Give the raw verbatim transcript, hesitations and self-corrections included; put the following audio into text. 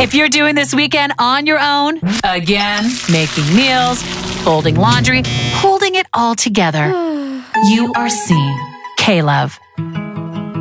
If you're doing this weekend on your own, again, making meals, folding laundry, holding it all together, you are seen. K-Love.